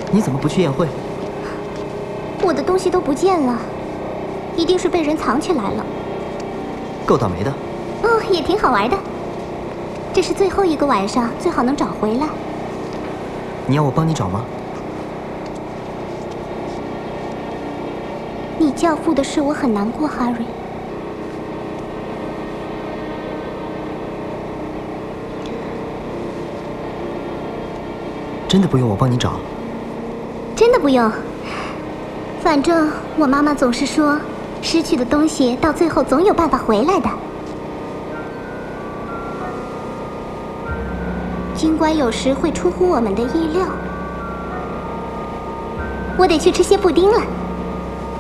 你怎么不去宴会？ 我的东西都不见了，一定是被人藏起来了。 够倒霉的。 哦，也挺好玩的。这是最后一个晚上，最好能找回来。 你要我帮你找吗？ 你教父的事我很难过，哈瑞。 真的不用我帮你找？ 真的不用。反正我妈妈总是说，失去的东西到最后总有办法回来的。尽管有时会出乎我们的意料。我得去吃些布丁了。